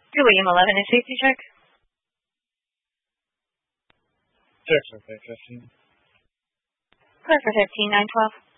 William 11, a safety check. Check for 15. Clear for 15, 912.